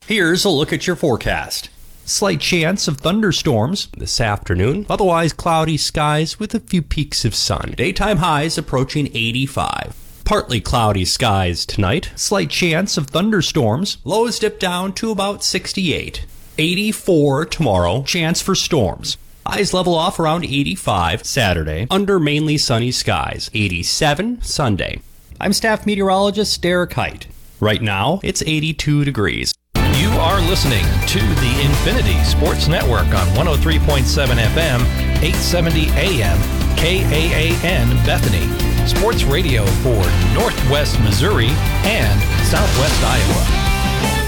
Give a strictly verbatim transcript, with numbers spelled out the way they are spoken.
Here's a look at your forecast. Slight chance of thunderstorms this afternoon. Otherwise cloudy skies with a few peaks of sun. Daytime highs approaching eighty-five. Partly cloudy skies tonight. Slight chance of thunderstorms. Lows dip down to about sixty-eight. eighty-four tomorrow. Chance for storms. Highs level off around eighty-five Saturday. Under mainly sunny skies. eighty-seven Sunday. I'm staff meteorologist Derek Height. Right now, it's eighty-two degrees. You are listening to the Infinity Sports Network on one oh three point seven F M, eight seventy A M, K A A N Bethany. Sports radio for Northwest Missouri and Southwest Iowa.